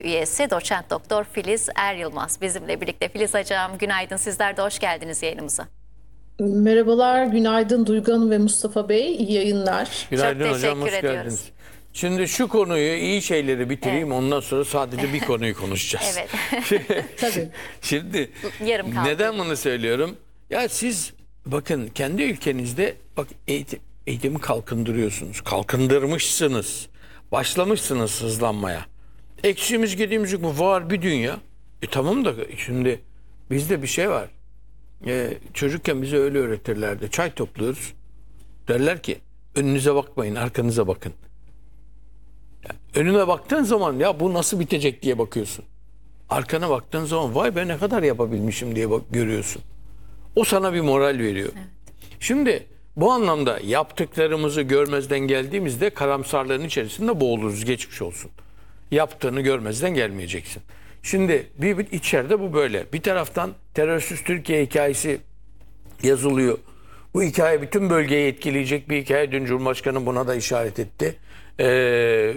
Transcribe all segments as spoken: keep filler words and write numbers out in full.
üyesi doçent doktor Filiz Er Yılmaz bizimle birlikte. Filiz hocam günaydın, sizler de hoş geldiniz yayınımıza. Merhabalar, günaydın Duygu Hanım ve Mustafa Bey, iyi yayınlar. Günaydın Çok hocam, hoş teşekkür ediyoruz. geldiniz. Şimdi şu konuyu, iyi şeyleri bitireyim, ondan sonra sadece bir konuyu konuşacağız. Evet. Tabii. Şimdi Yarım kaldı. neden bunu söylüyorum? Ya siz bakın kendi ülkenizde bak eğitim, eğitimi kalkındırıyorsunuz. Kalkındırmışsınız. Başlamışsınız hızlanmaya. Eksiğimiz gediğimiz yok mu? Var bir dünya. E tamam da şimdi bizde bir şey var. Ee, çocukken bize öyle öğretirlerdi. Çay topluyoruz. Derler ki önünüze bakmayın, arkanıza bakın. Yani önüne baktığın zaman ya bu nasıl bitecek diye bakıyorsun. Arkana baktığın zaman vay be ne kadar yapabilmişim diye bak, görüyorsun. O sana bir moral veriyor. Evet. Şimdi bu anlamda yaptıklarımızı görmezden geldiğimizde karamsarlığın içerisinde boğuluruz, geçmiş olsun. Yaptığını görmezden gelmeyeceksin. Şimdi bir, bir içeride bu böyle. Bir taraftan terörsüz Türkiye hikayesi yazılıyor. Bu hikaye bütün bölgeyi etkileyecek bir hikaye. Dün Cumhurbaşkanı buna da işaret etti. Ee, e,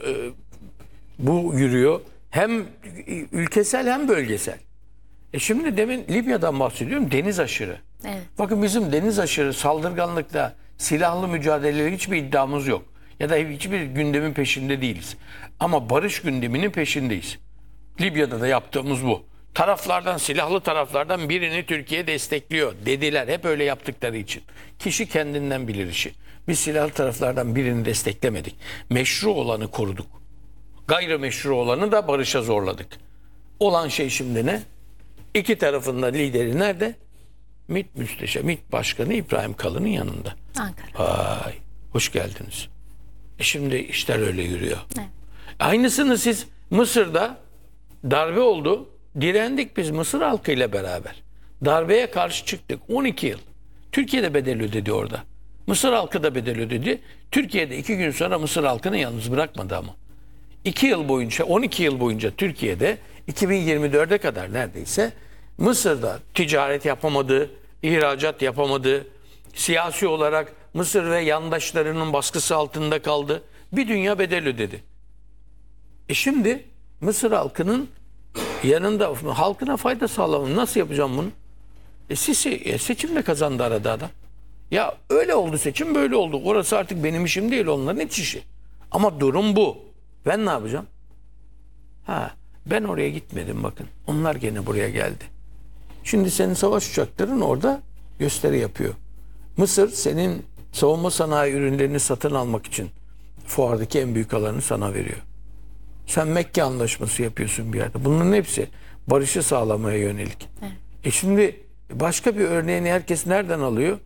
bu yürüyor. Hem ülkesel hem bölgesel. E şimdi demin Libya'dan bahsediyorum. Deniz aşırı. Evet. Bakın bizim deniz aşırı saldırganlıkta silahlı mücadelede hiçbir iddiamız yok. Ya da hiçbir gündemin peşinde değiliz. Ama barış gündeminin peşindeyiz. Libya'da da yaptığımız bu. Taraflardan, silahlı taraflardan birini Türkiye destekliyor dediler. Hep öyle yaptıkları için. Kişi kendinden bilir işi. Biz silahlı taraflardan birini desteklemedik. Meşru olanı koruduk. Gayrimeşru olanı da barışa zorladık. Olan şey şimdi ne? İki tarafın da lideri nerede? MİT Müsteşar, MİT Başkanı İbrahim Kalın'ın yanında. Ankara. Vay, hoş geldiniz. E şimdi işler öyle yürüyor. Evet. Aynısını siz Mısır'da darbe oldu. Direndik biz Mısır halkıyla beraber. Darbeye karşı çıktık. on iki yıl. Türkiye'de bedel ödedi orada. Mısır halkı da bedel ödedi. Türkiye'de iki gün sonra Mısır halkını yalnız bırakmadı ama. iki yıl boyunca, on iki yıl boyunca Türkiye'de iki bin yirmi dörde kadar neredeyse Mısır'da ticaret yapamadı, ihracat yapamadı. Siyasi olarak Mısır ve yandaşlarının baskısı altında kaldı. Bir dünya bedel ödedi. E şimdi Mısır halkının yanında halkına fayda sağlamam. Nasıl yapacağım bunu? E Sisi e, seçimle kazandı arada adam. Ya öyle oldu seçim böyle oldu. Orası artık benim işim değil, onların iç işi. Ama durum bu. Ben ne yapacağım? Ha, ben oraya gitmedim bakın. Onlar gene buraya geldi. Şimdi senin savaş uçakların orada gösteri yapıyor. Mısır senin savunma sanayi ürünlerini satın almak için fuardaki en büyük alanı sana veriyor. Sen Mekke Anlaşması yapıyorsun bir yerde. Bunların hepsi barışı sağlamaya yönelik. Evet. E şimdi başka bir örneğini herkes nereden alıyor?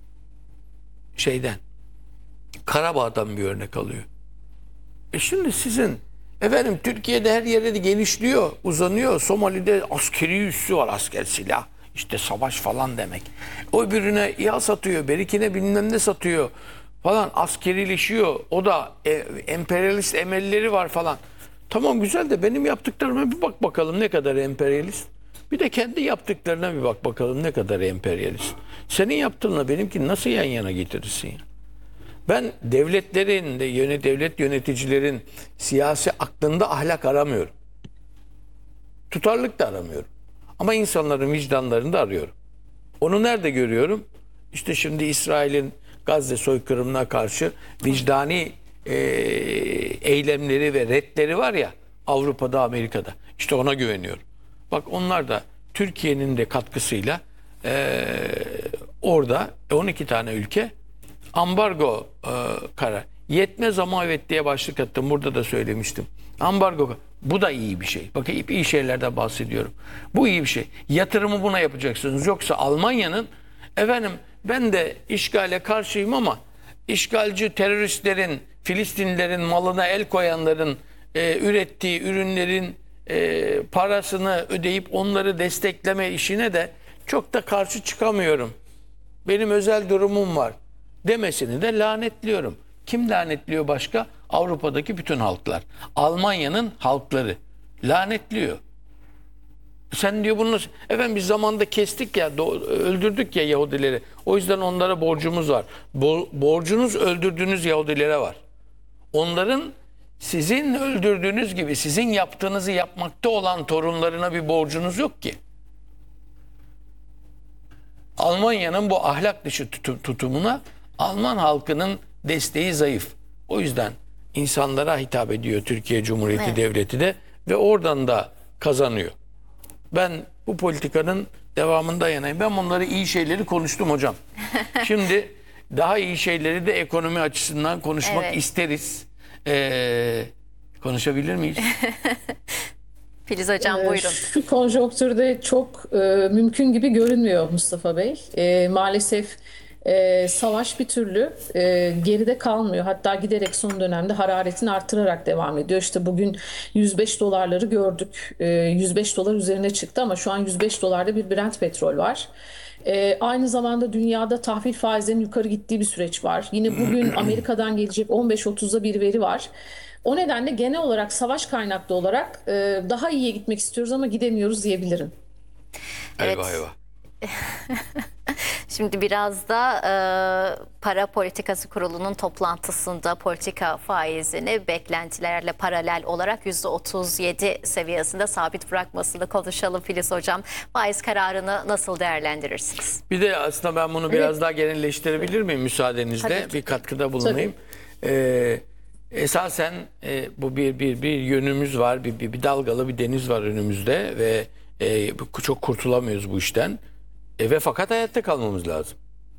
Şeyden. Karabağ'dan bir örnek alıyor. E şimdi sizin efendim Türkiye'de her yere de genişliyor, uzanıyor. Somali'de askeri üssü var, asker silah. İşte savaş falan demek. O öbürüne İHA satıyor, berikine bilmem ne satıyor falan, askerileşiyor. O da e, emperyalist emelleri var falan. Tamam güzel de benim yaptıklarıma bir bak bakalım ne kadar emperyalist. Bir de kendi yaptıklarına bir bak bakalım ne kadar emperyalist. Senin yaptığınla benimki nasıl yan yana getirirsin ya? Ben devletlerin, de yönet, devlet yöneticilerin siyasi aklında ahlak aramıyorum. Tutarlılık da aramıyorum. Ama insanların vicdanlarında arıyorum. Onu nerede görüyorum? İşte şimdi İsrail'in Gazze soykırımına karşı vicdani e, eylemleri ve redleri var ya Avrupa'da, Amerika'da. İşte ona güveniyorum. Bak onlar da Türkiye'nin de katkısıyla e, orada on iki tane ülke ambargo e, karar. Yetmez ama evet diye başlık attım. Burada da söylemiştim. Ambargo. Bu da iyi bir şey. Bakın iyi şeylerden bahsediyorum. Bu iyi bir şey. Yatırımı buna yapacaksınız. Yoksa Almanya'nın efendim ben de işgale karşıyım ama işgalci teröristlerin, Filistinlilerin malına el koyanların e, ürettiği ürünlerin e, parasını ödeyip onları destekleme işine de çok da karşı çıkamıyorum. Benim özel durumum var demesini de lanetliyorum. Kim lanetliyor başka? Avrupa'daki bütün halklar. Almanya'nın halkları lanetliyor. Sen diyor bunu efendim biz zamanda kestik ya, öldürdük ya Yahudileri. O yüzden onlara borcumuz var. Bo borcunuz öldürdüğünüz Yahudilere var. Onların Sizin öldürdüğünüz gibi sizin yaptığınızı yapmakta olan torunlarına bir borcunuz yok ki. Almanya'nın bu ahlak dışı tutu- tutumuna Alman halkının desteği zayıf. O yüzden insanlara hitap ediyor Türkiye Cumhuriyeti Evet. Devleti de ve oradan da kazanıyor. Ben bu politikanın devamında yanayım. Ben bunları iyi şeyleri konuştum hocam. Şimdi daha iyi şeyleri de ekonomi açısından konuşmak Evet. isteriz. Ee, konuşabilir miyiz? Filiz Hocam Ee, buyurun. Şu konjonktürde çok e, mümkün gibi görünmüyor Mustafa Bey. E, maalesef e, savaş bir türlü e, geride kalmıyor. Hatta giderek son dönemde hararetini arttırarak devam ediyor. İşte bugün yüz beş dolarları gördük. E, yüz beş dolar üzerine çıktı ama şu an yüz beş dolarda bir Brent petrol var. E, aynı zamanda dünyada tahvil faizlerinin yukarı gittiği bir süreç var. Yine bugün Amerika'dan gelecek on beş otuzda bir veri var. O nedenle genel olarak savaş kaynaklı olarak e, daha iyiye gitmek istiyoruz ama gidemiyoruz diyebilirim. Evet. Eyvah eyvah. Şimdi biraz da e, Para Politikası Kurulu'nun toplantısında politika faizini beklentilerle paralel olarak yüzde otuz yedi seviyesinde sabit bırakmasını konuşalım Filiz Hocam. Faiz kararını nasıl değerlendirirsiniz? Bir de aslında ben bunu biraz daha genelleştirebilir miyim müsaadenizle? Tabii ki. Bir katkıda bulunayım. Ee, esasen e, bu bir bir bir yönümüz var, bir, bir bir dalgalı bir deniz var önümüzde ve e, bu- çok kurtulamıyoruz bu işten. E, ve fakat hayatta kalmamız lazım.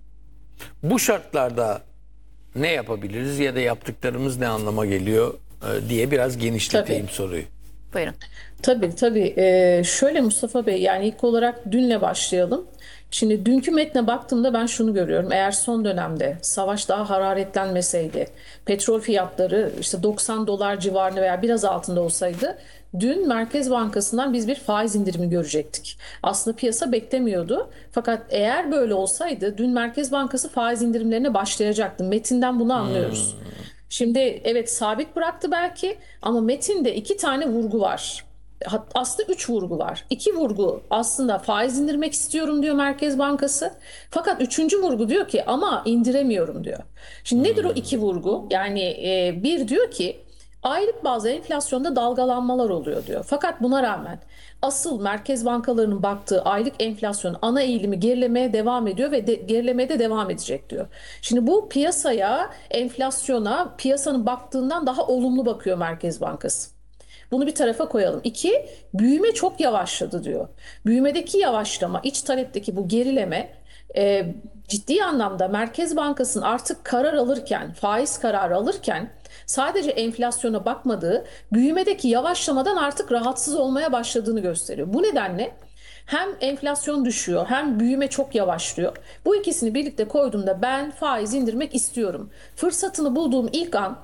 Bu şartlarda ne yapabiliriz ya da yaptıklarımız ne anlama geliyor e, diye biraz genişleteyim Tabii. soruyu. Buyurun. Tabii tabii. Ee, şöyle Mustafa Bey, yani ilk olarak dünle başlayalım. Şimdi dünkü metne baktığımda ben şunu görüyorum. Eğer son dönemde savaş daha hararetlenmeseydi, petrol fiyatları işte doksan dolar civarında veya biraz altında olsaydı, dün Merkez Bankası'ndan biz bir faiz indirimi görecektik. Aslında piyasa beklemiyordu. Fakat eğer böyle olsaydı dün Merkez Bankası faiz indirimlerine başlayacaktı. Metinden bunu anlıyoruz. Şimdi evet, sabit bıraktı belki ama metinde iki tane vurgu var. Hat- Aslında üç vurgu var. İki vurgu aslında faiz indirmek istiyorum diyor Merkez Bankası. Fakat üçüncü vurgu diyor ki ama indiremiyorum diyor. Şimdi nedir o iki vurgu? Yani e, bir diyor ki aylık bazda enflasyonda dalgalanmalar oluyor diyor. Fakat buna rağmen asıl merkez bankalarının baktığı aylık enflasyon ana eğilimi gerilemeye devam ediyor ve de, gerilemeye de devam edecek diyor. Şimdi bu piyasaya, enflasyona piyasanın baktığından daha olumlu bakıyor Merkez Bankası. Bunu bir tarafa koyalım. İki, büyüme çok yavaşladı diyor. Büyümedeki yavaşlama, iç talepteki bu gerileme e, ciddi anlamda Merkez Bankası'nın artık karar alırken, faiz kararı alırken sadece enflasyona bakmadığı, büyümedeki yavaşlamadan artık rahatsız olmaya başladığını gösteriyor. Bu nedenle hem enflasyon düşüyor hem büyüme çok yavaşlıyor. Bu ikisini birlikte koyduğumda ben faiz indirmek istiyorum. Fırsatını bulduğum ilk an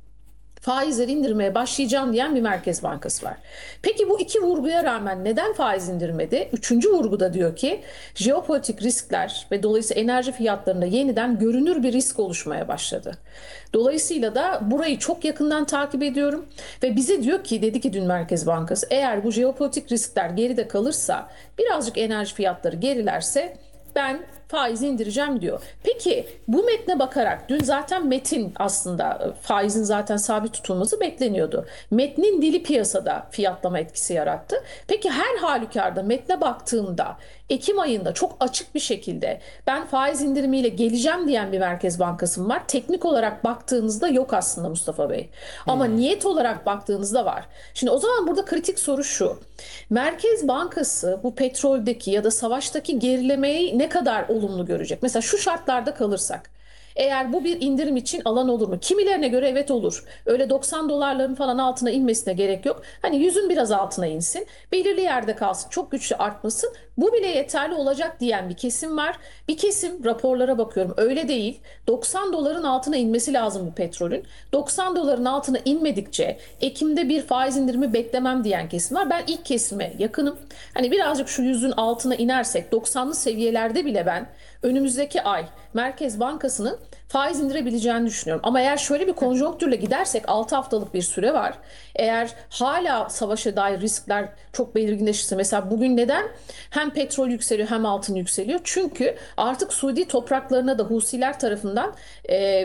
faizleri indirmeye başlayacağım diyen bir Merkez Bankası var. Peki bu iki vurguya rağmen neden faiz indirmedi? Üçüncü vurguda diyor ki jeopolitik riskler ve dolayısıyla enerji fiyatlarında yeniden görünür bir risk oluşmaya başladı. Dolayısıyla da burayı çok yakından takip ediyorum ve bize diyor ki, dedi ki dün Merkez Bankası, eğer bu jeopolitik riskler geride kalırsa, birazcık enerji fiyatları gerilerse ben faiz indireceğim diyor. Peki bu metne bakarak, dün zaten metin aslında faizin zaten sabit tutulması bekleniyordu. Metnin dili piyasada fiyatlama etkisi yarattı. Peki her halükarda metne baktığımda Ekim ayında çok açık bir şekilde ben faiz indirimiyle geleceğim diyen bir Merkez Bankası var. Teknik olarak baktığınızda yok aslında Mustafa Bey. Ama hmm. niyet olarak baktığınızda var. Şimdi o zaman burada kritik soru şu. Merkez Bankası bu petroldeki ya da savaştaki gerilemeyi ne kadar olumlu görecek? Mesela şu şartlarda kalırsak, eğer bu bir indirim için alan olur mu? Kimilerine göre evet olur. Öyle doksan dolarların falan altına inmesine gerek yok. Hani yüzün biraz altına insin. Belirli yerde kalsın. Çok güçlü artmasın. Bu bile yeterli olacak diyen bir kesim var. Bir kesim, raporlara bakıyorum, öyle değil. doksan doların altına inmesi lazım bu petrolün. doksan doların altına inmedikçe Ekim'de bir faiz indirimi beklemem diyen kesim var. Ben ilk kesime yakınım. Hani birazcık şu yüzün altına inersek doksanlı seviyelerde bile ben önümüzdeki ay Merkez Bankası'nın faiz indirebileceğini düşünüyorum. Ama eğer şöyle bir konjonktürle gidersek altı haftalık bir süre var. Eğer hala savaşa dair riskler çok belirginleşirse, mesela bugün neden hem petrol yükseliyor hem altın yükseliyor? Çünkü artık Suudi topraklarına da Husiler tarafından e,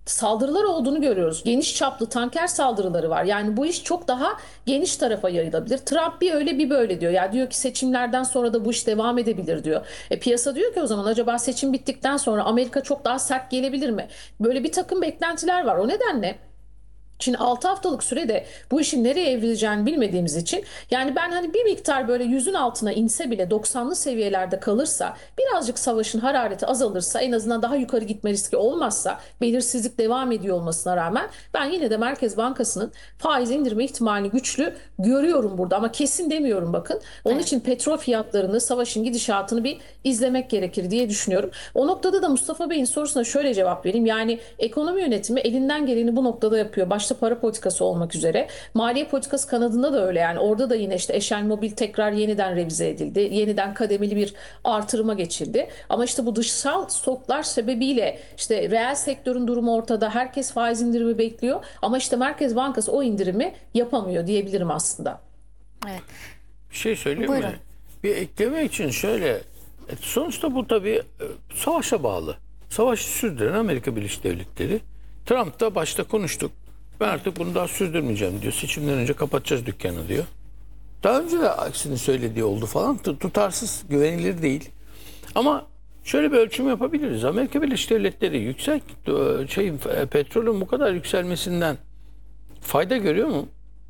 saldırılar olduğunu görüyoruz. Geniş çaplı tanker saldırıları var. Yani bu iş çok daha geniş tarafa yayılabilir. Trump bir öyle bir böyle diyor. Ya diyor ki seçimlerden sonra da bu iş devam edebilir diyor. E piyasa diyor ki o zaman acaba seçim bittikten sonra Amerika çok daha sert gelebilir mi? Böyle bir takım beklentiler var. O nedenle Şimdi altı haftalık sürede bu işin nereye evrileceğini bilmediğimiz için yani ben hani bir miktar böyle yüzün altına inse bile doksanlı seviyelerde kalırsa birazcık savaşın harareti azalırsa en azından daha yukarı gitme riski olmazsa belirsizlik devam ediyor olmasına rağmen ben yine de Merkez Bankası'nın faiz indirme ihtimalini güçlü görüyorum burada ama kesin demiyorum bakın. Onun Evet. için petrol fiyatlarını savaşın gidişatını bir izlemek gerekir diye düşünüyorum. O noktada da Mustafa Bey'in sorusuna şöyle cevap vereyim. Yani ekonomi yönetimi elinden geleni bu noktada yapıyor. Başta para politikası olmak üzere. Maliye politikası kanadında da öyle yani. Orada da yine işte Eşel Mobil tekrar yeniden revize edildi. Yeniden kademeli bir artırıma geçildi. Ama işte bu dışsal stoklar sebebiyle işte reel sektörün durumu ortada. Herkes faiz indirimi bekliyor. Ama işte Merkez Bankası o indirimi yapamıyor diyebilirim aslında. Evet. Bir şey söyleyeyim Buyurun. mi? Bir ekleme için şöyle. e, Sonuçta bu tabii e, savaşa bağlı. Savaşı sürdüren Amerika Birleşik Devletleri. Trump da başta konuştuk. Ben artık bunu daha sürdürmeyeceğim diyor. Seçimden önce kapatacağız dükkanı diyor. Daha önce de aksini söylediği oldu falan. Tutarsız, güvenilir değil. Ama şöyle bir ölçüm yapabiliriz. Amerika Birleşik Devletleri yüksek e, şey e, petrolün bu kadar yükselmesinden fayda görüyor mu?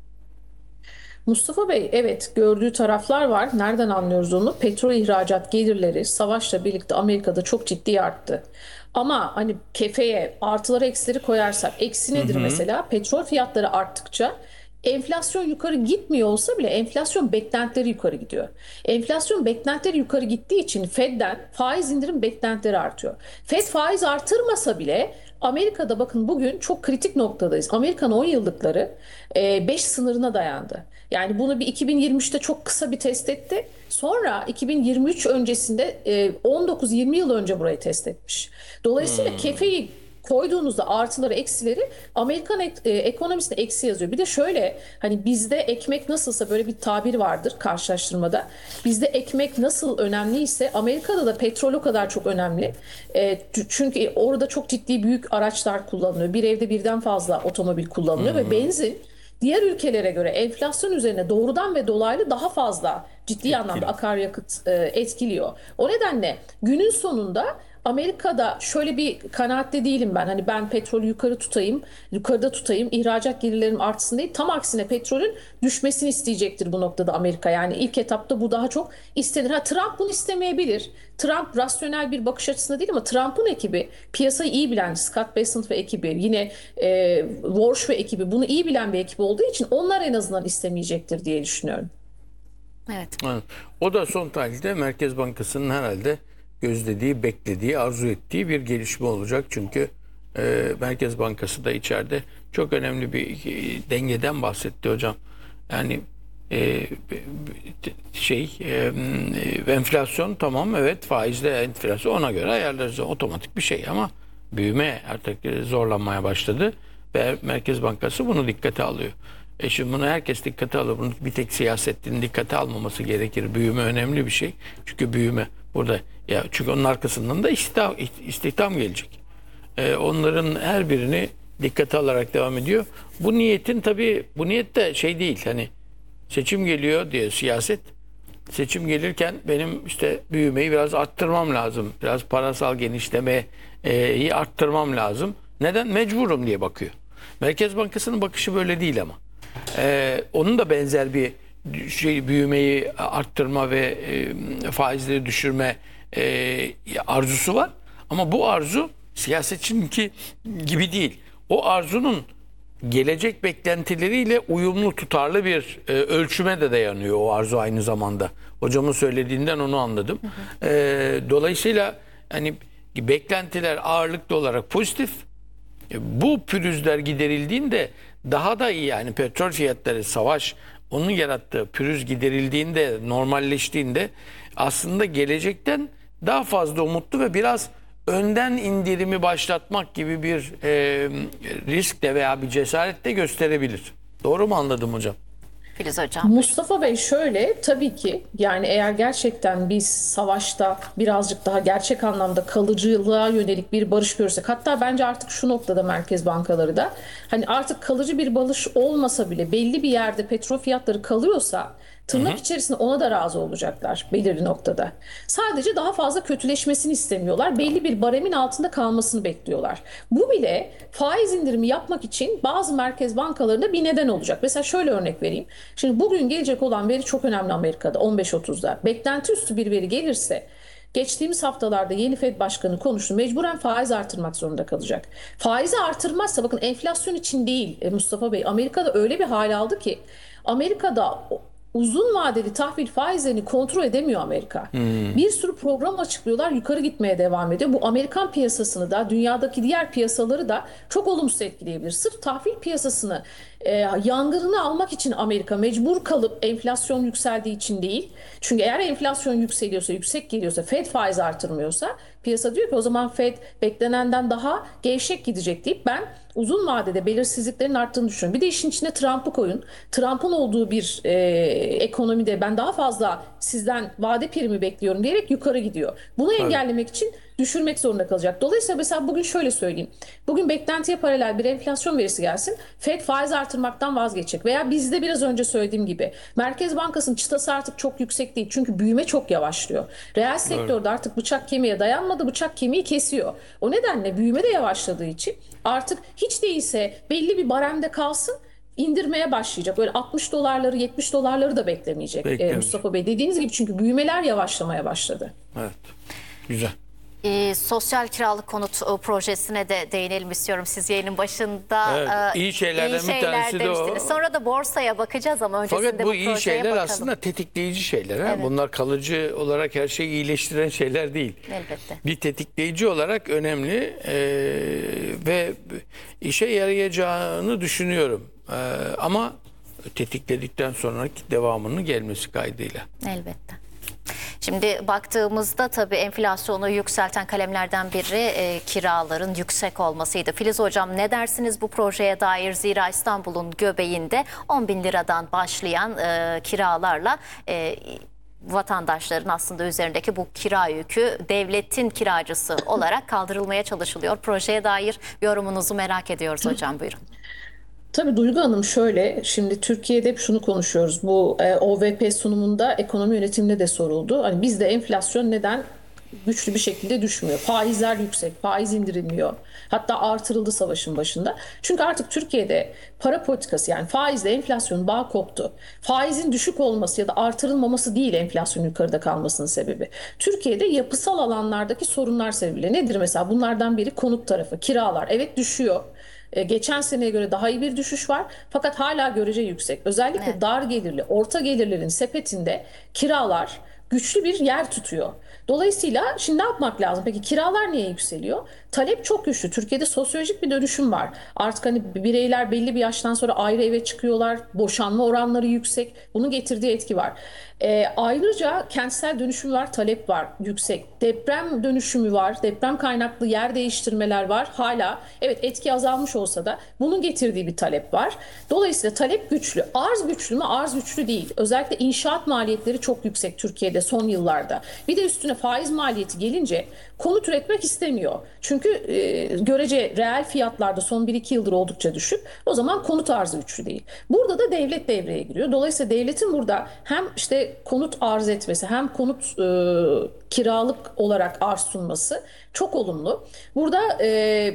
Mustafa Bey evet gördüğü taraflar var. Nereden anlıyoruz onu? Petrol ihracat gelirleri savaşla birlikte Amerika'da çok ciddi arttı. Ama hani kefeye artıları eksileri koyarsak eksi nedir mesela? Petrol fiyatları arttıkça enflasyon yukarı gitmiyor olsa bile enflasyon beklentileri yukarı gidiyor. Enflasyon beklentileri yukarı gittiği için Fed'den faiz indirim beklentileri artıyor. Fed faiz artırmasa bile Amerika'da bakın bugün çok kritik noktadayız. Amerika'nın on yıllıkları beş sınırına dayandı. Yani bunu bir iki bin yirmi üçte çok kısa bir test etti. Sonra iki bin yirmi üç öncesinde e, on dokuz yirmi yıl önce burayı test etmiş. Dolayısıyla kefeyi koyduğunuzda artıları eksileri Amerikan ek, e, ekonomisinde eksi yazıyor. Bir de şöyle hani bizde ekmek nasılsa böyle bir tabir vardır karşılaştırmada. Bizde ekmek nasıl önemliyse Amerika'da da petrol o kadar çok önemli. E, çünkü orada çok ciddi büyük araçlar kullanılıyor. Bir evde birden fazla otomobil kullanılıyor ve benzin diğer ülkelere göre enflasyon üzerine doğrudan ve dolaylı daha fazla ciddi anlamda akaryakıt e, etkiliyor. O nedenle günün sonunda Amerika'da şöyle bir kanaatte değilim ben. Hani ben petrolü yukarı tutayım, yukarıda tutayım, ihracat gelirlerim artsın değil. Tam aksine petrolün düşmesini isteyecektir bu noktada Amerika. Yani ilk etapta bu daha çok istenir. Ha Trump bunu istemeyebilir. Trump rasyonel bir bakış açısında değil ama Trump'ın ekibi, piyasayı iyi bilen Scott Bessent ve ekibi, yine e, Walsh ve ekibi bunu iyi bilen bir ekip olduğu için onlar en azından istemeyecektir diye düşünüyorum. Evet. Evet. O da son tahlilde Merkez Bankası'nın herhalde gözlediği, beklediği, arzu ettiği bir gelişme olacak. Çünkü e, Merkez Bankası da içeride çok önemli bir e, dengeden bahsetti hocam. Yani e, şey e, enflasyon tamam evet faizle enflasyon ona göre ayarlarız otomatik bir şey ama büyüme artık zorlanmaya başladı ve Merkez Bankası bunu dikkate alıyor. E şimdi bunu herkes dikkate alır. Bunu bir tek siyasetin dikkate almaması gerekir. Büyüme önemli bir şey. Çünkü büyüme burada ya çünkü onun arkasından da istihdam, istihdam gelecek. E, onların her birini dikkate alarak devam ediyor. Bu niyetin tabii bu niyet de şey değil. Hani seçim geliyor diye siyaset seçim gelirken benim işte büyümeyi biraz arttırmam lazım. Biraz parasal genişlemeyi arttırmam lazım. Neden? Mecburum diye bakıyor. Merkez Bankası'nın bakışı böyle değil ama. Ee, onun da benzer bir şey büyümeyi arttırma ve e, faizleri düşürme e, arzusu var. Ama bu arzu siyasetçininki gibi değil. O arzunun gelecek beklentileriyle uyumlu tutarlı bir e, ölçüme de dayanıyor o arzu aynı zamanda. Hocamın söylediğinden onu anladım. Hı hı. E, dolayısıyla hani beklentiler ağırlıklı olarak pozitif. E, bu pürüzler giderildiğinde daha da iyi yani petrol fiyatları savaş onun yarattığı pürüz giderildiğinde normalleştiğinde aslında gelecekten daha fazla umutlu ve biraz önden indirimi başlatmak gibi bir e, risk de veya bir cesaret de gösterebilir. Doğru mu anladım hocam? Filiz Hocam. Mustafa Bey şöyle, tabii ki yani eğer gerçekten biz savaşta birazcık daha gerçek anlamda kalıcılığa yönelik bir barış görürsek, hatta bence artık şu noktada merkez bankaları da hani artık kalıcı bir barış olmasa bile belli bir yerde petrol fiyatları kalıyorsa tırnak içerisinde ona da razı olacaklar belirli noktada. Sadece daha fazla kötüleşmesini istemiyorlar. Belli bir baremin altında kalmasını bekliyorlar. Bu bile faiz indirimi yapmak için bazı merkez bankalarında bir neden olacak. Mesela şöyle örnek vereyim. Şimdi bugün gelecek olan veri çok önemli Amerika'da on beş otuzda. Beklenti üstü bir veri gelirse geçtiğimiz haftalarda yeni Fed Başkanı konuştu. Mecburen faiz artırmak zorunda kalacak. Faizi artırmazsa bakın enflasyon için değil Mustafa Bey, Amerika'da öyle bir hal aldı ki Amerika'da uzun vadeli tahvil faizlerini kontrol edemiyor Amerika. Hmm. Bir sürü program açıklıyorlar, yukarı gitmeye devam ediyor. Bu Amerikan piyasasını da dünyadaki diğer piyasaları da çok olumsuz etkileyebilir. Sırf tahvil piyasasını e, yangınını almak için Amerika mecbur kalıp enflasyon yükseldiği için değil. Çünkü eğer enflasyon yükseliyorsa, yüksek geliyorsa, Fed faiz artırmıyorsa piyasa diyor ki o zaman Fed beklenenden daha gevşek gidecek deyip ben uzun vadede belirsizliklerin arttığını düşünüyorum. Bir de işin içine Trump'ı koyun. Trump'ın olduğu bir e, ekonomide ben daha fazla sizden vade primi bekliyorum diyerek yukarı gidiyor. Bunu engellemek için düşürmek zorunda kalacak. Dolayısıyla mesela bugün şöyle söyleyeyim. Bugün beklentiye paralel bir enflasyon verisi gelsin. Fed faiz artırmaktan vazgeçecek. Veya bizde biraz önce söylediğim gibi Merkez Bankası'nın çıtası artık çok yüksek değil. Çünkü büyüme çok yavaşlıyor. Reel sektörde artık bıçak kemiğe dayanmadı. Bıçak kemiği kesiyor. O nedenle büyüme de yavaşladığı için artık hiç değilse belli bir baremde kalsın, indirmeye başlayacak. Böyle altmış dolarları yetmiş dolarları da beklemeyecek e, Mustafa Bey. Dediğiniz gibi çünkü büyümeler yavaşlamaya başladı. Evet. Güzel. E, sosyal kiralık konut e, projesine de değinelim istiyorum. Siz yayının başında evet, e, iyi şeylerden iyi bir şeyler tanesi de o. Sonra da borsaya bakacağız ama öncesinde Fakat bu, bu iyi şeyler bakalım. aslında tetikleyici şeyler. Ha? Evet. Bunlar kalıcı olarak her şeyi iyileştiren şeyler değil. Elbette. Bir tetikleyici olarak önemli e, ve işe yarayacağını düşünüyorum. E, ama tetikledikten sonraki devamının gelmesi kaydıyla. Elbette. Şimdi baktığımızda tabii enflasyonu yükselten kalemlerden biri e, kiraların yüksek olmasıydı. Filiz Hocam ne dersiniz bu projeye dair? Zira İstanbul'un göbeğinde on bin liradan başlayan e, kiralarla e, vatandaşların aslında üzerindeki bu kira yükü devletin kiracısı olarak kaldırılmaya çalışılıyor. Projeye dair yorumunuzu merak ediyoruz hocam, buyurun. Tabii Duygu Hanım şöyle, şimdi Türkiye'de hep şunu konuşuyoruz. Bu e, O V P sunumunda ekonomi yönetiminde de soruldu. Hani bizde enflasyon neden güçlü bir şekilde düşmüyor? Faizler yüksek, faiz indirilmiyor. Hatta artırıldı savaşın başında. Çünkü artık Türkiye'de para politikası yani faizle enflasyonun bağı koptu. Faizin düşük olması ya da artırılmaması değil enflasyonun yukarıda kalmasının sebebi. Türkiye'de yapısal alanlardaki sorunlar sebebiyle. Nedir mesela? Bunlardan biri konut tarafı, kiralar. Evet düşüyor. Geçen seneye göre daha iyi bir düşüş var fakat hala görece yüksek. Özellikle evet. dar gelirli, orta gelirlerin sepetinde kiralar güçlü bir yer tutuyor. Dolayısıyla şimdi ne yapmak lazım? Peki kiralar niye yükseliyor? Talep çok güçlü. Türkiye'de sosyolojik bir dönüşüm var. Artık hani bireyler belli bir yaştan sonra ayrı eve çıkıyorlar. Boşanma oranları yüksek. Bunun getirdiği etki var. Ee, ayrıca kentsel dönüşüm var, talep var yüksek. Deprem dönüşümü var, deprem kaynaklı yer değiştirmeler var. Hala evet etki azalmış olsa da bunun getirdiği bir talep var. Dolayısıyla talep güçlü. Arz güçlü mü? Arz güçlü değil. Özellikle inşaat maliyetleri çok yüksek Türkiye'de son yıllarda. Bir de üstüne faiz maliyeti gelince konut üretmek istemiyor. Çünkü e, görece reel fiyatlarda son bir iki yıldır oldukça düşük. O zaman konut arzı güçlü değil. Burada da devlet devreye giriyor. Dolayısıyla devletin burada hem işte konut arz etmesi hem konut e, kiralık olarak arz sunması çok olumlu. Burada e,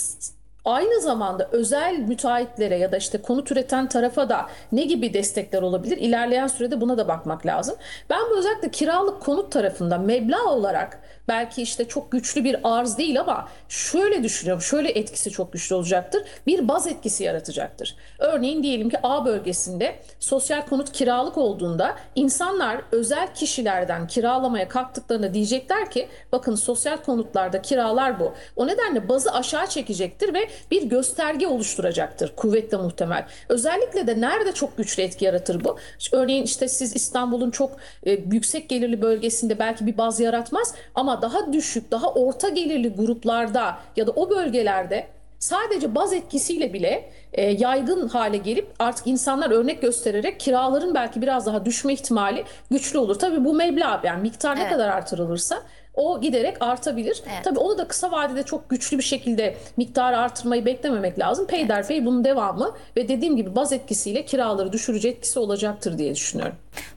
aynı zamanda özel müteahhitlere ya da işte konut üreten tarafa da ne gibi destekler olabilir? İlerleyen sürede buna da bakmak lazım. Ben bu özellikle kiralık konut tarafında meblağ olarak belki işte çok güçlü bir arz değil ama şöyle düşünüyorum, şöyle etkisi çok güçlü olacaktır. Bir baz etkisi yaratacaktır. Örneğin diyelim ki A bölgesinde sosyal konut kiralık olduğunda insanlar özel kişilerden kiralamaya kalktıklarında diyecekler ki bakın sosyal konutlarda kiralar bu. O nedenle bazı aşağı çekecektir ve bir gösterge oluşturacaktır kuvvetle muhtemel. Özellikle de nerede çok güçlü etki yaratır bu? Örneğin işte siz İstanbul'un çok e, yüksek gelirli bölgesinde belki bir baz yaratmaz ama daha düşük, daha orta gelirli gruplarda ya da o bölgelerde Sadece baz etkisiyle bile e, yaygın hale gelip artık insanlar örnek göstererek kiraların belki biraz daha düşme ihtimali güçlü olur. Tabii bu meblağ, yani miktar ne Evet. kadar artırılırsa o giderek artabilir. Evet. Tabii onu da kısa vadede çok güçlü bir şekilde miktarı artırmayı beklememek lazım. Peyderpey bunun devamı ve dediğim gibi baz etkisiyle kiraları düşürücü etkisi olacaktır diye düşünüyorum.